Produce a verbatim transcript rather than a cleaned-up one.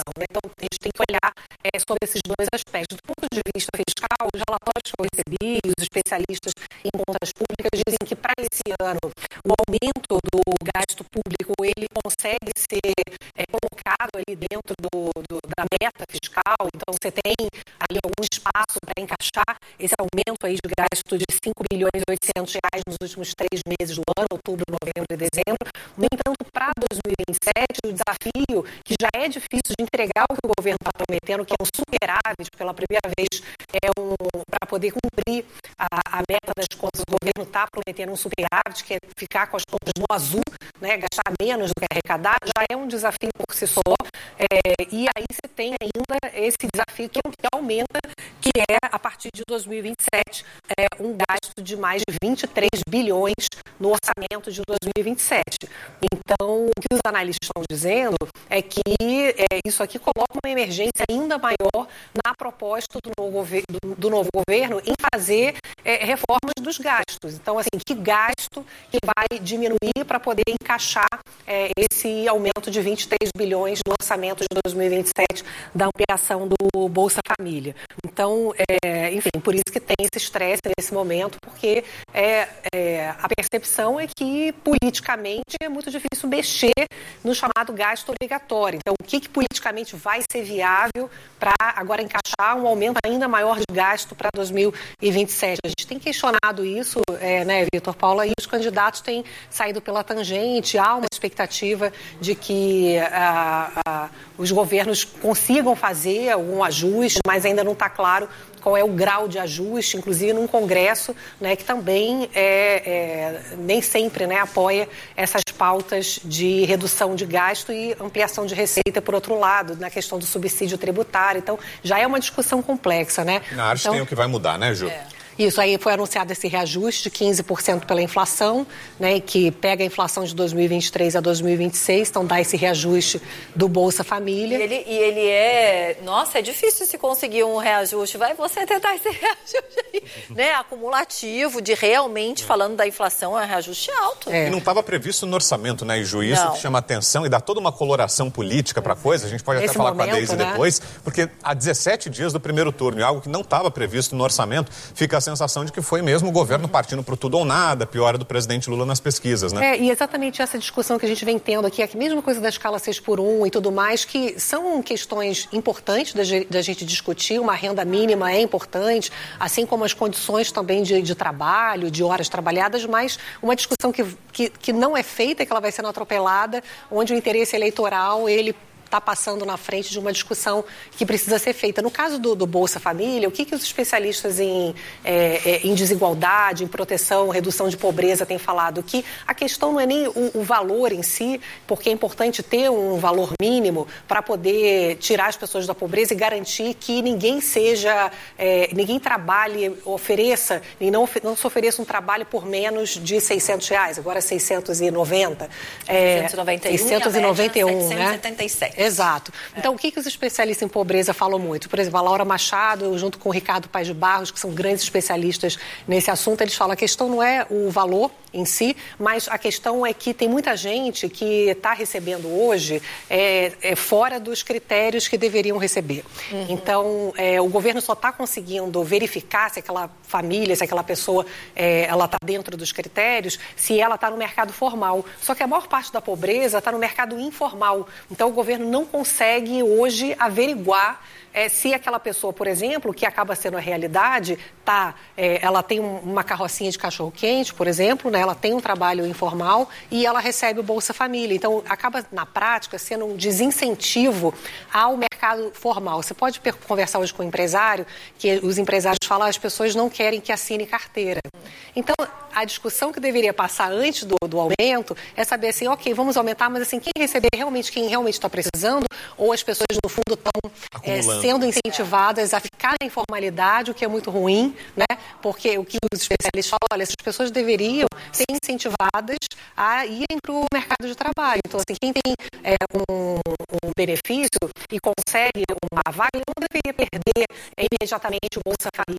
né? Então, a gente tem que olhar é, sobre esses dois aspectos. Do ponto de vista fiscal, os relatórios que eu recebi, os especialistas em contas públicas dizem que para esse ano o aumento do gasto público ele consegue ser é, colocado ali dentro do, do, da meta fiscal. Então, você tem ali algum espaço para encaixar esse aumento aí de gasto de cinco bilhões e oitocentos reais nos últimos três meses do ano, outubro, novembro e dezembro. No entanto, para dois mil e vinte e sete, o desafio, que já é difícil de entregar o que o governo está prometendo, que é um superávit, pela primeira vez, é um, para poder cumprir a, a meta das contas, o governo está prometendo um superávit, que é ficar com as contas no azul, né, gastar menos do que arrecadar, já é um desafio por si só. É, e aí você tem ainda esse desafio que, que aumenta, que é, a partir de dois mil e vinte e sete, é, um gasto de mais de vinte e três bilhões no orçamento de dois mil e vinte e sete. Então, o que os analistas estão dizendo é que é, isso aqui coloca uma emergência ainda maior na proposta do novo, governo, do, do novo governo em fazer é, reformas dos gastos. Então, assim, que gasto que vai diminuir para poder encaixar é, esse aumento de vinte e três bilhões no orçamento de dois mil e vinte e sete da ampliação do Bolsa Família. Então, é, enfim, por isso que tem esse estresse nesse momento, porque é, é, a percepção é que politicamente é muito difícil mexer no chamado gasto obrigatório. Então, o que, que politicamente vai ser viável para agora encaixar um aumento ainda maior de gasto para dois mil e vinte e sete? A gente tem questionado isso, é, né, Vitor Paula, e os candidatos têm saído pela tangente. Há uma expectativa de que a, a, os governos consigam fazer algum ajuste, mas ainda não está claro qual é o grau de ajuste, inclusive num Congresso, né, que também é, é, nem sempre, né, apoia essas pautas de redução de gasto e ampliação de receita, por outro lado, na questão do subsídio tributário. Então, já é uma discussão complexa, né? Na arte então, tem o que vai mudar, né, Ju? É. Isso, aí foi anunciado esse reajuste de quinze por cento pela inflação, né, que pega a inflação de dois mil e vinte e três a dois mil e vinte e seis, então dá esse reajuste do Bolsa Família. E ele, e ele é... Nossa, é difícil se conseguir um reajuste. Vai você tentar esse reajuste aí, né, acumulativo, de realmente, falando da inflação, é um reajuste alto. É. E não estava previsto no orçamento, né, e Ju, isso não. que chama atenção e dá toda uma coloração política para a coisa. A gente pode Esse até falar momento, com a Deise, né, depois, porque há dezessete dias do primeiro turno, e algo que não estava previsto no orçamento, fica a sensação de que foi mesmo o governo partindo para o tudo ou nada, a piora do presidente Lula nas pesquisas, né? É, e exatamente essa discussão que a gente vem tendo aqui, a mesma coisa da escala seis por um e tudo mais, que são questões importantes da, da gente discutir. Uma renda mínima é importante, assim como as condições também de, de trabalho, de horas trabalhadas, mas uma discussão que, que, que não é feita, que ela vai sendo atropelada, onde o interesse eleitoral, ele está passando na frente de uma discussão que precisa ser feita. No caso do, do Bolsa Família, o que, que os especialistas em, é, em desigualdade, em proteção, redução de pobreza têm falado? Que a questão não é nem o, o valor em si, porque é importante ter um valor mínimo para poder tirar as pessoas da pobreza e garantir que ninguém seja, é, ninguém trabalhe, ofereça, e não, não se ofereça um trabalho por menos de seiscentos reais, agora seiscentos e noventa. É, seiscentos e noventa e um, seiscentos e noventa e um, setecentos e setenta e sete. Né? Exato. Então, é. o que, que os especialistas em pobreza falam muito? Por exemplo, a Laura Machado, junto com o Ricardo Paes de Barros, que são grandes especialistas nesse assunto, eles falam que a questão não é o valor em si, mas a questão é que tem muita gente que está recebendo hoje é, é, fora dos critérios que deveriam receber. Uhum. Então, é, o governo só está conseguindo verificar se aquela família, se aquela pessoa é, ela está dentro dos critérios, se ela está no mercado formal. Só que a maior parte da pobreza está no mercado informal. Então, o governo não consegue hoje averiguar é, se aquela pessoa, por exemplo, que acaba sendo a realidade, tá, é, ela tem um, uma carrocinha de cachorro-quente, por exemplo, né, ela tem um trabalho informal e ela recebe o Bolsa Família. Então, acaba, na prática, sendo um desincentivo ao mercado formal. Você pode per- conversar hoje com o empresário, que os empresários falam que as pessoas não querem que assine carteira. Então, a discussão que deveria passar antes do, do aumento é saber assim, ok, vamos aumentar, mas assim, quem receber realmente, quem realmente está precisando, ou as pessoas, no fundo, estão é, sendo incentivadas a ficar na informalidade, o que é muito ruim, né? Porque o que os especialistas falam, olha, essas pessoas deveriam ser incentivadas a irem para o mercado de trabalho. Então, assim, quem tem é, um, um benefício e consegue uma vaga, não deveria perder é, imediatamente o Bolsa Família